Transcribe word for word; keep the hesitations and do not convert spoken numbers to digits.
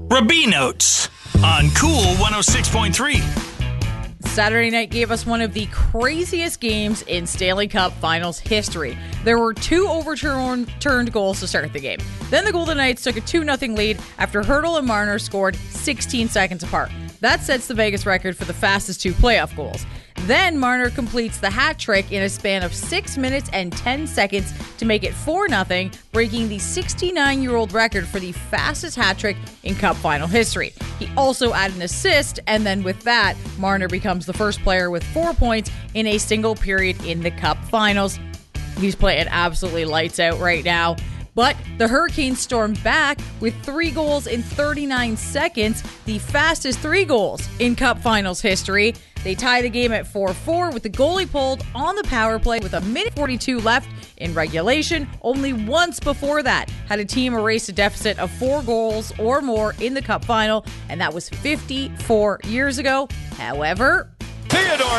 Rabinotes on Cool one oh six point three. Saturday night gave us one of the craziest games in Stanley Cup Finals history. There were two overturned turned goals to start the game. Then the Golden Knights took a two nothing lead after Hertl and Marner scored sixteen seconds apart. That sets the Vegas record for the fastest two playoff goals. Then Marner completes the hat trick in a span of six minutes and ten seconds to make it four nothing, breaking the sixty-nine-year-old record for the fastest hat trick in Cup final history. He also added an assist, and then with that, Marner becomes the first player with four points in a single period in the Cup finals. He's playing absolutely lights out right now. But the Hurricanes stormed back with three goals in thirty-nine seconds, the fastest three goals in Cup Finals history. They tie the game at four four with the goalie pulled on the power play with a minute forty-two left in regulation. Only once before that had a team erase a deficit of four goals or more in the Cup Final, and that was fifty-four years ago. However, Theodore